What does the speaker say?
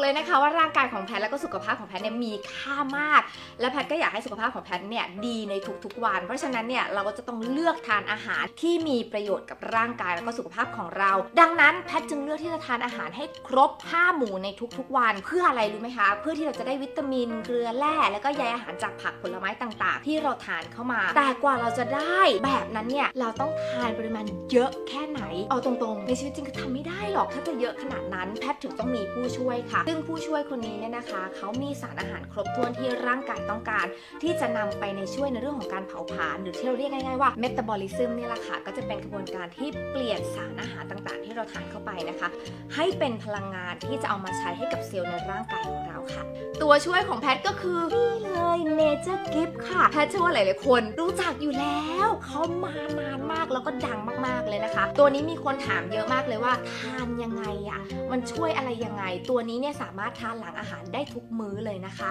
เลยนะคะว่าร่างกายของแพทและก็สุขภาพของแพทเนี่ยมีค่ามากและแพทก็อยากให้สุขภาพของแพทเนี่ยดีในทุกๆวันเพราะฉะนั้นเนี่ยเราก็จะต้องเลือกทานอาหารที่มีประโยชน์กับร่างกายแล้วก็สุขภาพของเราดังนั้นแพทจึงเลือกที่จะทานอาหารให้ครบ5หมู่ในทุกๆวันเพื่ออะไรรู้ไหมคะเพื่อที่เราจะได้วิตามินเกลือแร่แล้วก็ใยอาหารจากผักผลไม้ต่างๆที่เราทานเข้ามาแต่กว่าเราจะได้แบบนั้นเนี่ยเราต้องทานปริมาณเยอะแค่ไหนเอาตรงๆในชีวิตจริงก็ทำไม่ได้หรอกถ้าจะเยอะขนาดนั้นแพทถึงต้องมีผู้ช่วยค่ะซึ่งผู้ช่วยคนนี้เนี่ยนะคะเขามีสารอาหารครบถ้วนที่ร่างกายต้องการที่จะนำไปในช่วยในเรื่องของการเผาผลาญหรือที่เราเรียกง่ายๆว่าเมตาบอลิซึมนี่แหละค่ะก็จะเป็นกระบวนการที่เปลี่ยนสารอาหารต่างๆที่เราทานเข้าไปนะคะให้เป็นพลังงานที่จะเอามาใช้ให้กับเซลล์ในร่างกายของเราค่ะตัวช่วยของแพทก็คือนี่เลย Nature Gift ค่ะแพทเชื่อว่าหลายๆคนรู้จักอยู่แล้วเขามานานมากแล้วก็ดังมากๆเลยนะคะตัวนี้มีคนถามเยอะมากเลยว่าทานยังไงอะมันช่วยอะไรยังไงตัวนี้เนี่ยสามารถทานหลังอาหารได้ทุกมื้อเลยนะคะ